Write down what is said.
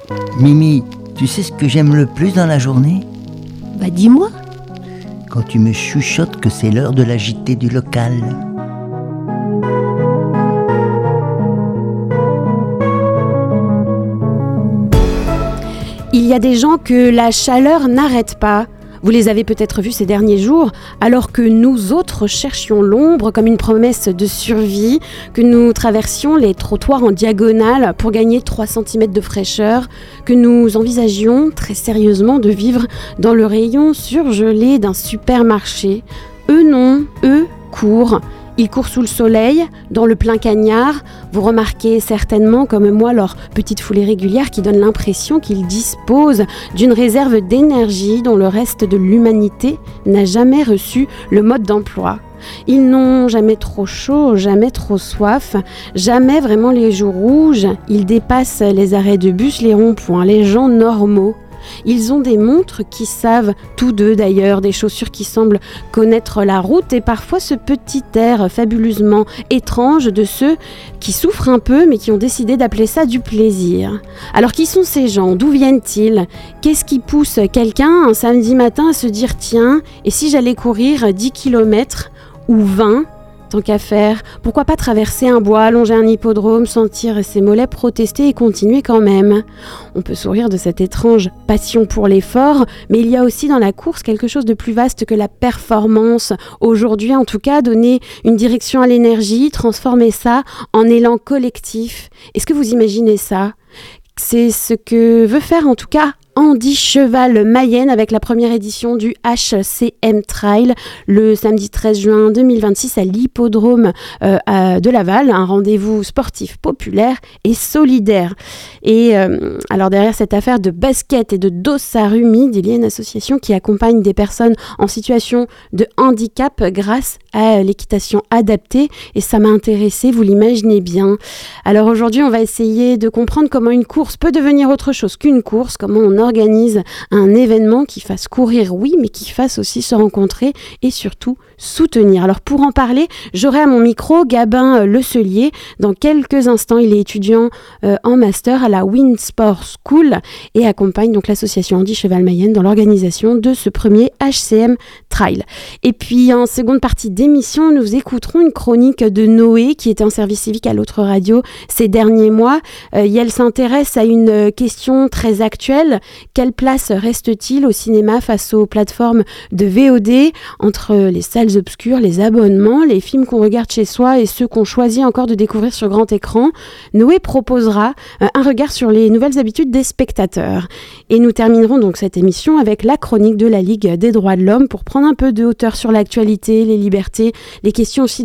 Mimi, tu sais ce que j'aime le plus dans la journée ? Bah dis-moi. Quand tu me chuchotes que c'est l'heure de la JT du local. Il y a des gens que la chaleur n'arrête pas. Vous les avez peut-être vus ces derniers jours, alors que nous autres cherchions l'ombre comme une promesse de survie, que nous traversions les trottoirs en diagonale pour gagner 3 cm de fraîcheur, que nous envisagions très sérieusement de vivre dans le rayon surgelé d'un supermarché. Eux non, eux courent. Ils courent sous le soleil, dans le plein cagnard. Vous remarquez certainement, comme moi, leur petite foulée régulière qui donne l'impression qu'ils disposent d'une réserve d'énergie dont le reste de l'humanité n'a jamais reçu le mode d'emploi. Ils n'ont jamais trop chaud, jamais trop soif, jamais vraiment les joues rouges. Ils dépassent les arrêts de bus, les ronds-points, les gens normaux. Ils ont des montres qui savent, tous deux d'ailleurs, des chaussures qui semblent connaître la route et parfois ce petit air fabuleusement étrange de ceux qui souffrent un peu mais qui ont décidé d'appeler ça du plaisir. Alors qui sont ces gens ? D'où viennent-ils ? Qu'est-ce qui pousse quelqu'un un samedi matin à se dire « Tiens, et si j'allais courir 10 km ou 20 ? Tant qu'à faire, pourquoi pas traverser un bois, longer un hippodrome, sentir ses mollets protester et continuer quand même ? On peut sourire de cette étrange passion pour l'effort, mais il y a aussi dans la course quelque chose de plus vaste que la performance. Aujourd'hui, en tout cas, donner une direction à l'énergie, transformer ça en élan collectif. Est-ce que vous imaginez ça ? C'est ce que veut faire en tout cas Andy Cheval-Mayenne avec la première édition du HCM Trail le samedi 13 juin 2026 à l'hippodrome de Laval, un rendez-vous sportif populaire et solidaire. Et alors derrière cette affaire de basket et de dossard humide, il y a une association qui accompagne des personnes en situation de handicap grâce à l'équitation adaptée et ça m'a intéressée, vous l'imaginez bien. Alors aujourd'hui, on va essayer de comprendre comment une course peut devenir autre chose qu'une course, comment on organise un événement qui fasse courir, oui, mais qui fasse aussi se rencontrer et surtout soutenir. Alors pour en parler, j'aurai à mon micro Gabin Lecelier. Dans quelques instants, il est étudiant en master à la Winsport School et accompagne donc l'association Andy Cheval-Mayenne dans l'organisation de ce premier HCM Trail. Et puis en seconde partie d'émission, nous écouterons une chronique de Noé qui était en service civique à l'autre radio ces derniers mois. Elle s'intéresse à une question très actuelle. Quelle place reste-t-il au cinéma face aux plateformes de VOD entre les salles obscures, les abonnements, les films qu'on regarde chez soi et ceux qu'on choisit encore de découvrir sur grand écran? Noé proposera un regard sur les nouvelles habitudes des spectateurs. Et nous terminerons donc cette émission avec la chronique de la Ligue des droits de l'homme pour prendre un peu de hauteur sur l'actualité, les libertés, les questions aussi